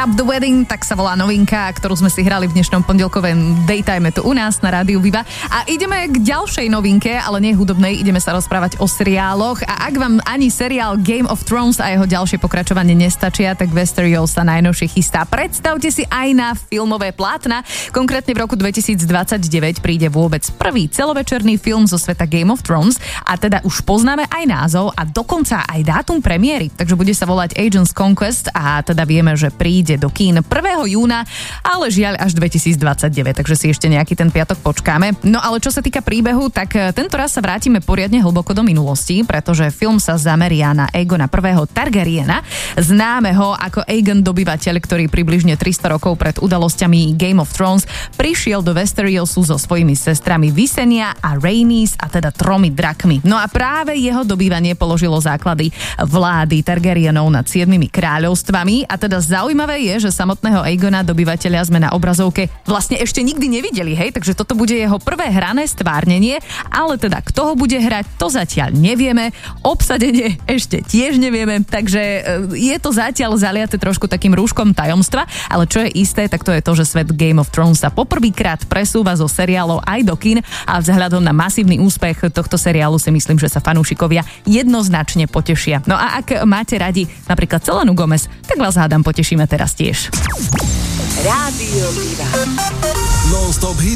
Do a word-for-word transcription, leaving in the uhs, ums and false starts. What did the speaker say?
Stop the Wedding, tak sa volá novinka, ktorú sme si hrali v dnešnom pondelkovom daytime tu u nás na Rádiu Viva. A ideme k ďalšej novinke, ale nie hudobnej, ideme sa rozprávať o seriáloch. A ak vám ani seriál Game of Thrones a jeho ďalšie pokračovanie nestačia, tak Westeros sa najnovšie chystá. Predstavte si aj na filmové plátna. Konkrétne v roku dvetisícdvadsaťdeväť príde vôbec prvý celovečerný film zo sveta Game of Thrones a teda už poznáme aj názov a dokonca aj dátum premiéry. Takže bude sa volať Agents Conquest a teda vieme, že príde do kín prvého júna, ale žiaľ až dvetisícdvadsaťdeväť, takže si ešte nejaký ten piatok počkáme. No ale čo sa týka príbehu, tak tento raz sa vrátime poriadne hlboko do minulosti, pretože film sa zameria na Aegona prvého Targaryena, známeho ako Aegon dobyvateľ, ktorý približne tristo rokov pred udalosťami Game of Thrones prišiel do Westerosu so svojimi sestrami Visenya a Rhaenys a teda tromi drakmi. No a práve jeho dobývanie položilo základy vlády Targaryenov nad siedmimi kráľovstvami a teda zaujímavé je, že samotného Aegona dobyvateľa sme na obrazovke vlastne ešte nikdy nevideli, hej, takže toto bude jeho prvé hrané stvárnenie, ale teda kto ho bude hrať, to zatiaľ nevieme, obsadenie ešte tiež nevieme, takže je to zatiaľ zaliate trošku takým rúškom tajomstva, ale čo je isté, tak to je to, že svet Game of Thrones sa poprvýkrát presúva zo seriálov aj do kín a vzhľadom na masívny úspech tohto seriálu si myslím, že sa fanúšikovia jednoznačne potešia. No a ak máte radi napríklad Selenu Gomez, tak vás hádam potešíme teraz tiež. Rádio Viva. Non-stop hit